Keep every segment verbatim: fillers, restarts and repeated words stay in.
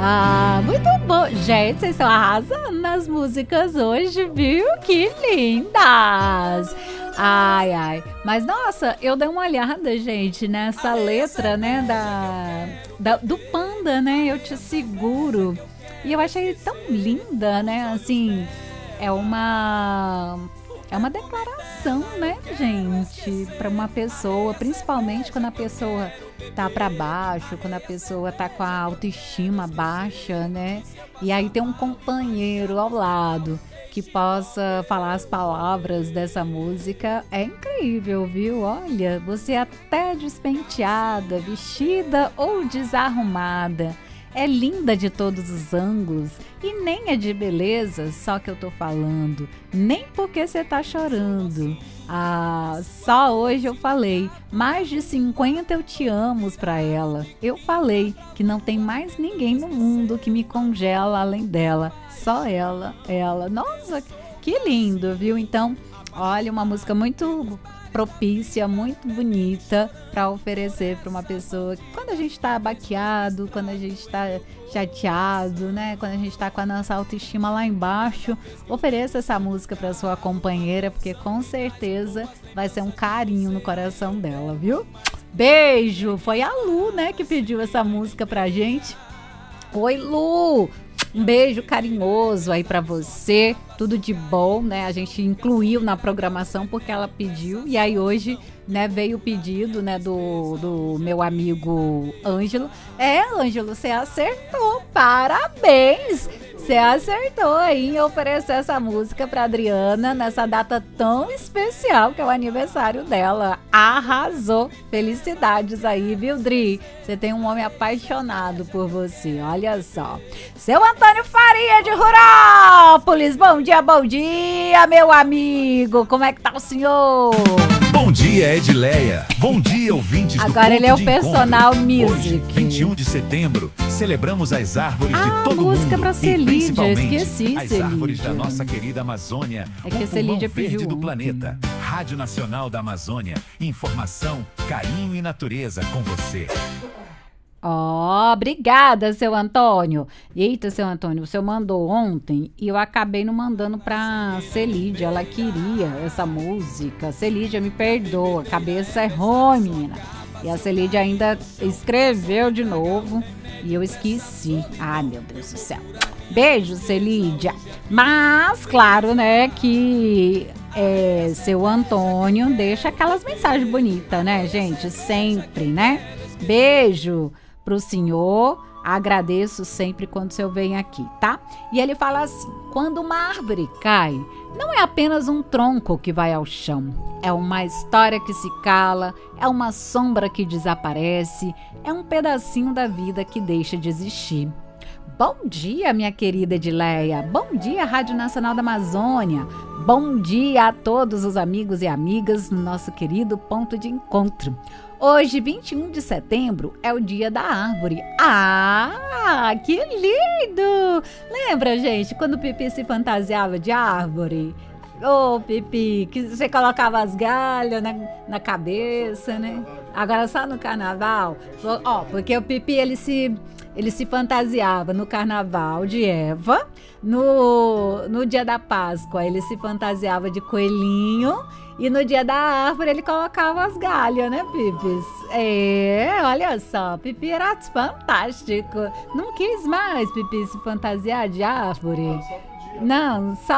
Ah, muito bom. Gente, vocês estão arrasando nas músicas hoje, viu? Que lindas! Ai, ai. Mas, nossa, eu dei uma olhada, gente, nessa letra, né, da, da, do Panda, né? Eu Te Seguro. E eu achei tão linda, né? Assim, é uma... É uma declaração, né, gente, para uma pessoa, principalmente quando a pessoa tá para baixo, quando a pessoa tá com a autoestima baixa, né? E aí tem um companheiro ao lado que possa falar as palavras dessa música. É incrível, viu? Olha, você até despenteada, vestida ou desarrumada. É linda de todos os ângulos e nem é de beleza só que eu tô falando, nem porque você tá chorando. Ah, só hoje eu falei mais de cinquenta eu te amos pra ela. Eu falei que não tem mais ninguém no mundo que me congela além dela. Só ela, ela. Nossa, que lindo, viu? Então, olha, uma música muito propícia, muito bonita para oferecer para uma pessoa. Quando a gente está baqueado, quando a gente está chateado, né? Quando a gente está com a nossa autoestima lá embaixo, ofereça essa música para sua companheira, porque com certeza vai ser um carinho no coração dela, viu? Beijo! Foi a Lu, né, que pediu essa música pra gente. Oi, Lu! Um beijo carinhoso aí pra você, tudo de bom, né? A gente incluiu na programação porque ela pediu e aí hoje, né, veio o pedido, né, do, do meu amigo Ângelo. É, Ângelo, você acertou, parabéns! Você acertou aí em oferecer essa música pra Adriana nessa data tão especial que é o aniversário dela. Arrasou! Felicidades aí, viu, Dri? Você tem um homem apaixonado por você, olha só. Seu Antônio Faria de Rurópolis, bom dia, bom dia, meu amigo. Como é que tá o senhor? Bom dia, Edileia. Bom dia, ouvintes do Agora ele é o personal music. Hoje, vinte e um de setembro, celebramos as árvores ah, de todo música mundo. Pra Celídia, principalmente esqueci, as Celídia. árvores da nossa querida Amazônia. É que o a Celídia pulmão verde pediu do ontem. planeta. Rádio Nacional da Amazônia. Informação, carinho e natureza com você. Ó, oh, obrigada, seu Antônio. Eita, seu Antônio, o senhor mandou ontem e eu acabei não mandando pra Celídia. Ela queria essa música. Celídia, me perdoa, a cabeça é ruim, menina. E a Celídia ainda escreveu de novo e eu esqueci. Ai, meu Deus do céu. Beijo, Celídia. Mas, claro, né, que é, seu Antônio deixa aquelas mensagens bonitas, né, gente? Sempre, né? Beijo pro senhor, agradeço sempre quando o senhor vem aqui, tá? E ele fala assim, quando uma árvore cai, não é apenas um tronco que vai ao chão, é uma história que se cala, é uma sombra que desaparece, é um pedacinho da vida que deixa de existir. Bom dia, minha querida Edileia, bom dia, Rádio Nacional da Amazônia, bom dia a todos os amigos e amigas no nosso querido ponto de encontro. Hoje, vinte e um de setembro, é o dia da árvore. Ah, que lindo! Lembra, gente, quando o Pipi se fantasiava de árvore? Ô, oh, Pipi, que você colocava as galhas na, na cabeça, né? Agora só no carnaval. Ó, oh, porque o Pipi, ele se... Ele se fantasiava no carnaval de Eva, no, no dia da Páscoa ele se fantasiava de coelhinho e no dia da árvore ele colocava as galhas, né, Pipis? É, olha só, Pipi era fantástico. Não quis mais, Pipi, se fantasiar de árvore? Não, só...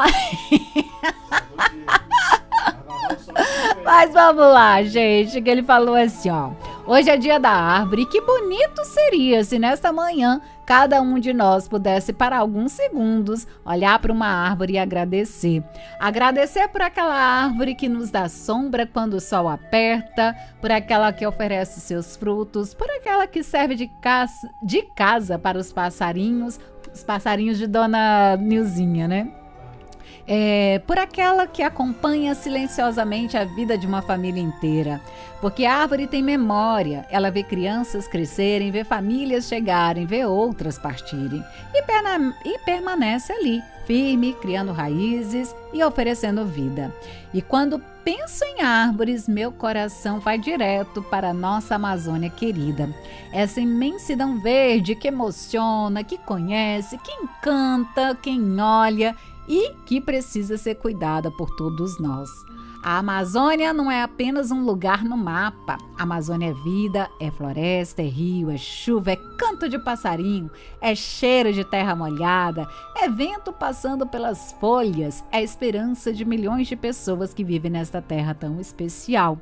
Mas vamos lá, gente, que ele falou assim, ó. Hoje é dia da árvore e que bonito seria se nesta manhã cada um de nós pudesse parar alguns segundos, olhar para uma árvore e agradecer. Agradecer por aquela árvore que nos dá sombra quando o sol aperta, por aquela que oferece seus frutos, por aquela que serve de casa, de casa para os passarinhos, os passarinhos de Dona Nilzinha, né? É, por aquela que acompanha silenciosamente a vida de uma família inteira. Porque a árvore tem memória, ela vê crianças crescerem, vê famílias chegarem, vê outras partirem e, perna- e permanece ali, firme, criando raízes e oferecendo vida. E quando penso em árvores, meu coração vai direto para a nossa Amazônia querida. Essa imensidão verde que emociona, que conhece, que encanta quem olha e que precisa ser cuidada por todos nós. A Amazônia não é apenas um lugar no mapa. A Amazônia é vida, é floresta, é rio, é chuva, é canto de passarinho, é cheiro de terra molhada, é vento passando pelas folhas, é esperança de milhões de pessoas que vivem nesta terra tão especial.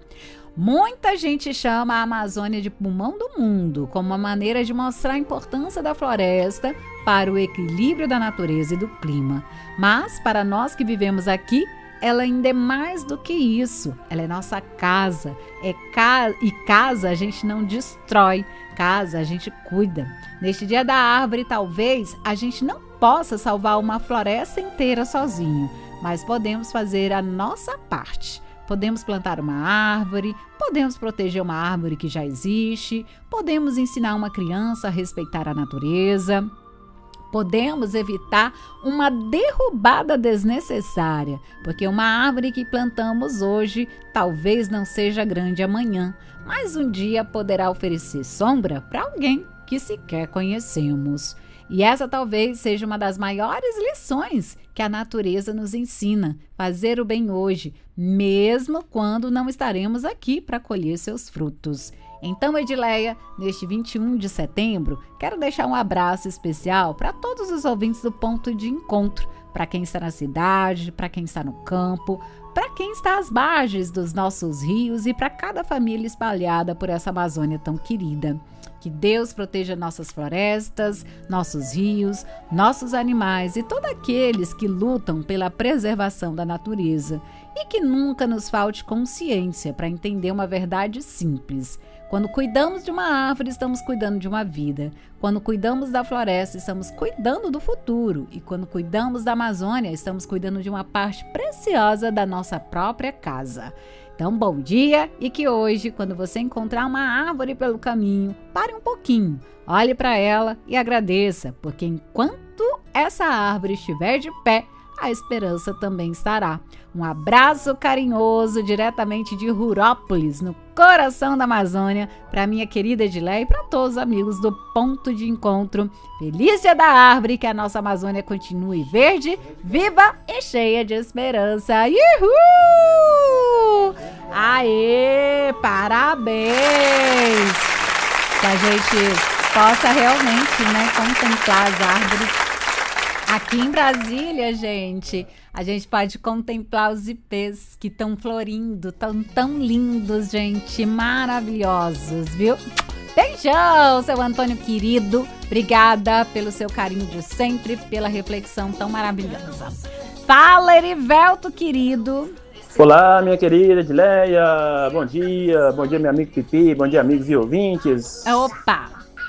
Muita gente chama a Amazônia de pulmão do mundo, como uma maneira de mostrar a importância da floresta para o equilíbrio da natureza e do clima. Mas, para nós que vivemos aqui, ela ainda é mais do que isso. Ela é nossa casa. É ca... E casa a gente não destrói. Casa a gente cuida. Neste dia da árvore, talvez a gente não possa salvar uma floresta inteira sozinho, mas podemos fazer a nossa parte. Podemos plantar uma árvore, podemos proteger uma árvore que já existe, podemos ensinar uma criança a respeitar a natureza. Podemos evitar uma derrubada desnecessária, porque uma árvore que plantamos hoje talvez não seja grande amanhã, mas um dia poderá oferecer sombra para alguém que sequer conhecemos. E essa talvez seja uma das maiores lições que a natureza nos ensina: fazer o bem hoje, mesmo quando não estaremos aqui para colher seus frutos. Então, Edileia, neste vinte e um de setembro, quero deixar um abraço especial para todos os ouvintes do Ponto de Encontro, para quem está na cidade, para quem está no campo, para quem está às margens dos nossos rios e para cada família espalhada por essa Amazônia tão querida. Que Deus proteja nossas florestas, nossos rios, nossos animais e todos aqueles que lutam pela preservação da natureza. E que nunca nos falte consciência para entender uma verdade simples. Quando cuidamos de uma árvore, estamos cuidando de uma vida. Quando cuidamos da floresta, estamos cuidando do futuro. E quando cuidamos da Amazônia, estamos cuidando de uma parte preciosa da nossa própria casa. Então, bom dia e que hoje, quando você encontrar uma árvore pelo caminho, pare um pouquinho, olhe para ela e agradeça, porque enquanto essa árvore estiver de pé, a esperança também estará. Um abraço carinhoso diretamente de Rurópolis, no coração da Amazônia, para minha querida Edileia e para todos os amigos do Ponto de Encontro. Feliz Dia da Árvore, que a nossa Amazônia continue verde, viva e cheia de esperança. Uhul! Aê! Parabéns! Que a gente possa realmente, né, contemplar as árvores. Aqui em Brasília, gente, a gente pode contemplar os ipês que estão florindo, tão, tão lindos, gente, maravilhosos, viu? Beijão, seu Antônio querido, obrigada pelo seu carinho de sempre, pela reflexão tão maravilhosa. Fala, Erivelto, querido. Olá, minha querida Edileia, bom dia, bom dia, meu amigo Pipi, bom dia, amigos e ouvintes. Opa!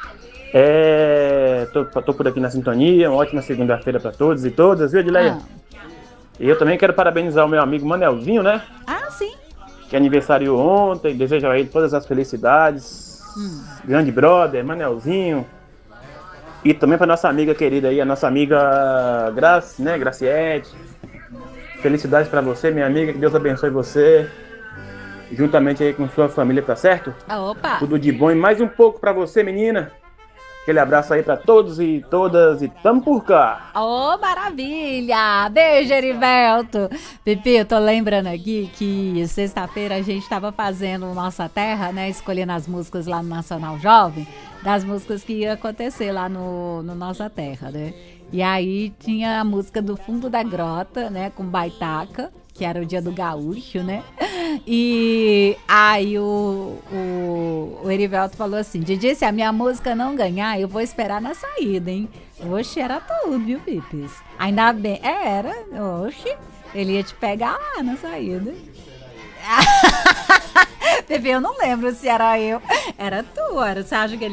É, tô, tô por aqui na sintonia, uma ótima segunda-feira para todos e todas, viu, Edileia? Ah. E eu também quero parabenizar o meu amigo Manelzinho, né? Ah, sim. Que aniversariou ontem, desejo a ele todas as felicidades. Hum. Grande brother, Manelzinho. E também para nossa amiga querida aí, a nossa amiga Graci, né, Graciete. Felicidades para você, minha amiga, que Deus abençoe você. Juntamente aí com sua família, tá certo? Opa! Tudo de bom e mais um pouco para você, menina. Aquele abraço aí pra todos e todas e tamo por cá. Ô, oh, maravilha! Beijo, Erivelto. Pipi, eu tô lembrando aqui que sexta-feira a gente tava fazendo Nossa Terra, né? Escolhendo as músicas lá no Nacional Jovem, das músicas que ia acontecer lá no, no Nossa Terra, né? E aí tinha a música do Fundo da Grota, né? Com Baitaca, que era o dia do gaúcho, né? E aí o, o, o Erivelto falou assim: Didi, se a minha música não ganhar, eu vou esperar na saída, hein? Oxe, era tudo, viu, Pipis? Ainda bem, é, era, oxe, ele ia te pegar lá na saída. Pipi, eu não lembro se era eu, era tu, era, você acha que ele